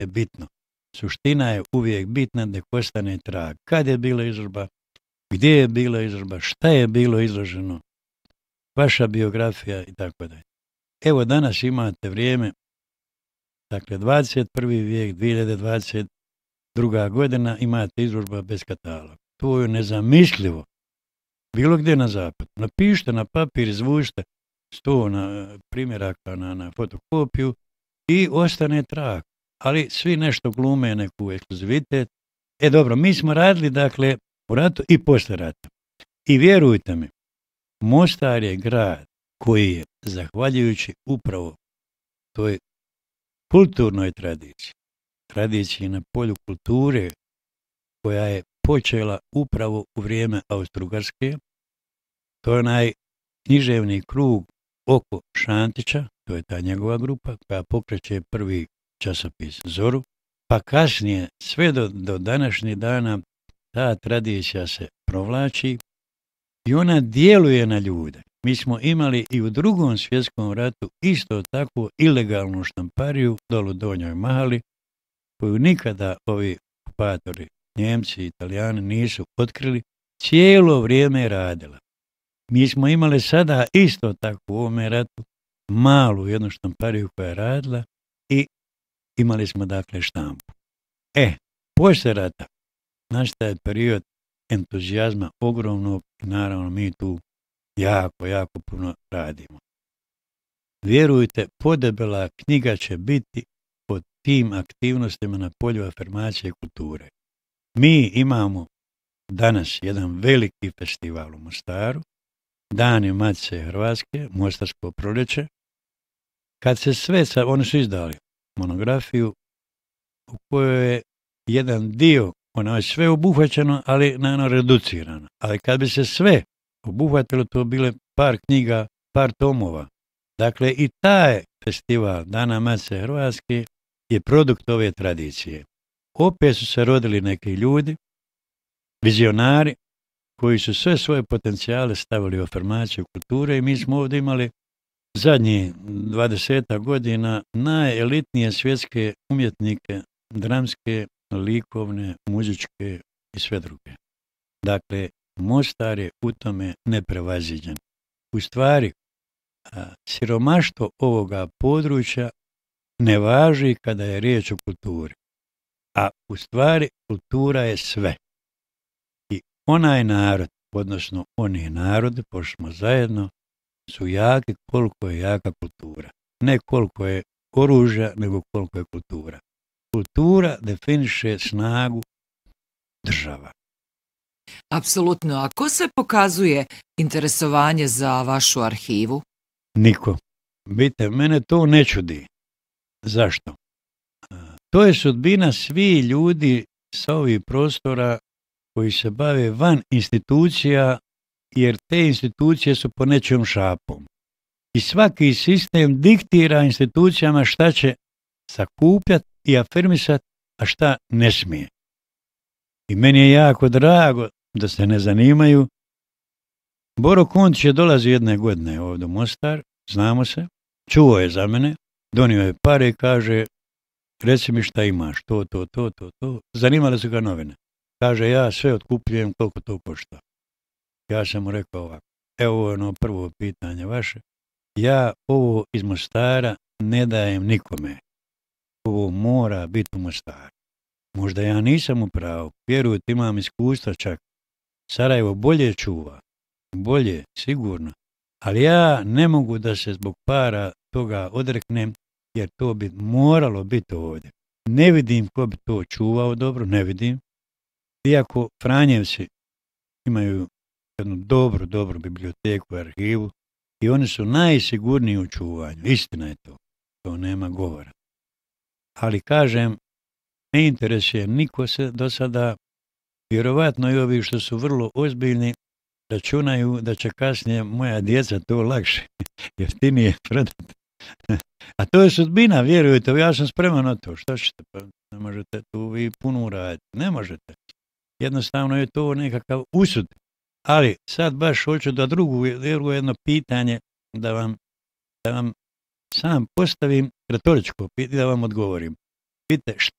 je bitno. Suština je uvijek bitna da ostane trag. Kad je bila izložba, gdje je bila izložba, šta je bilo izloženo, vaša biografija i tako dalje. Evo danas imate vrijeme, dakle 21. vijek, 2022. godina, imate izložba bez kataloga. To je nezamislivo. Bilo gdje na zapad. Napišite na papir, izvučite 100 primjeraka na fotokopiju i ostane trag. Ali svi nešto glume, neku ekskluzivitet. Dobro, mi smo radili, dakle, u ratu i posle rata. I vjerujte mi, Mostar je grad koji je, zahvaljujući upravo toj kulturnoj tradiciji na polju kulture, koja je počela upravo u vrijeme Austro-Ugarske, to je onaj književni krug oko Šantića, to je ta njegova grupa, koja pokreće prvi časopis Zoru, pa kasnije, sve do današnjih dana, ta tradicija se provlači i ona djeluje na ljude. Mi smo imali i u Drugom svjetskom ratu isto tako ilegalnu štampariju dolu u Donjoj Mahali, koju nikada ovi okupatori, Njemci i Italijani nisu otkrili, cijelo vrijeme je radila. Mi smo imali sada isto tako u ovome ratu malu jednu štampariju koja je radila i imali smo dakle štampu. Poslije rata nastaje period entuzijazma ogromnog i naravno mi tu jako puno radimo. Vjerujte, podebela knjiga će biti o tim aktivnostima na polju afirmacije kulture. Mi imamo danas jedan veliki festival u Mostaru, Dani Matice Hrvatske, Mostarsko proljeće. Kad se oni su izdali monografiju u kojoj je jedan dio, ono je sve obuhvaćeno, ali naravno reducirano. Ali kad bi se sve obuhvatilo, to bile par knjiga, par tomova. Dakle, i taj festival Dana Matice Hrvatske je produkt ove tradicije. Opet su se rodili neki ljudi, vizionari, koji su sve svoje potencijale stavili u afirmaciju kulture i mi smo ovdje imali zadnjih 20 godina najelitnije svjetske umjetnike, dramske, likovne, muzičke i sve druge. Dakle, Mostar je u tome neprevaziđen. U stvari, siromaštvo ovoga područja ne važi kada je riječ o kulturi. A u stvari kultura je sve. I onaj narod, odnosno oni narodi, pošto smo zajedno, su jaki koliko je jaka kultura. Ne koliko je oružja, nego koliko je kultura. Kultura definiše snagu država. Apsolutno. A ko sve pokazuje interesovanje za vašu arhivu? Niko. Vidite, mene to ne čudi. Zašto? To je sudbina svi ljudi sa ovih prostora koji se bave van institucija, jer te institucije su po nečijom šapom. I svaki sistem diktira institucijama šta će sakupljati i afirmisati, a šta ne smije. I meni je jako drago da se ne zanimaju. Boro Kontić je dolazio jedne godine ovdje u Mostar, znamo se, čuo je za mene, donio je pare i kaže, reci mi šta imaš, to. Zanimale su ga novine. Kaže, ja sve otkupljujem koliko to košta. Ja sam mu rekao ovako, evo ovo je ono prvo pitanje vaše, ja ovo iz Mostara ne dajem nikome. Ovo mora biti u Mostaru. Možda ja nisam u pravu, vjerujte, imam iskustva čak. Sarajevo bolje čuva, bolje, sigurno, ali ja ne mogu da se zbog para toga odreknem, jer to bi moralo biti ovdje. Ne vidim ko bi to čuvao dobro, ne vidim. Iako Franjevci imaju jednu dobru biblioteku, arhivu i oni su najsigurniji u čuvanju. Istina je to nema govora. Ali kažem, ne interesuje niko se do sada, vjerovatno i ovi što su vrlo ozbiljni računaju da će kasnije moja djeca to lakše, jeftinije prodati. A to je sudbina, vjerujte, ja sam spreman na to. Što ćete? Pa ne možete tu vi puno uraditi. Ne možete. Jednostavno je to nekakav usud. Ali sad baš hoću da drugo jedno pitanje da vam sam postavim, retoričko pitanje, da vam odgovorim. Vidite,